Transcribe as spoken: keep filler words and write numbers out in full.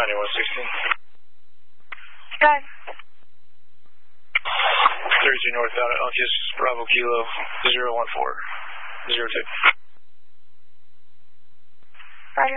ninety-one sixteen. Go. thirty-two north out at Uncas, Bravo Kilo, zero one four, zero two.